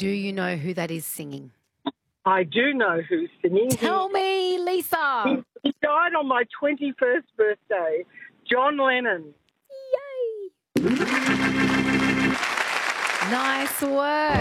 Do you know who that is singing? I do know who's singing. Tell me, Lisa. He died on my 21st birthday. John Lennon. Yay. Nice work.